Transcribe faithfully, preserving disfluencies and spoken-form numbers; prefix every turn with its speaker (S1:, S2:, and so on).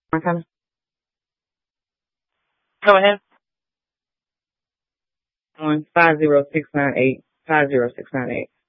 S1: Okay. Go ahead. On five zero six nine eight. Five zero six nine eight.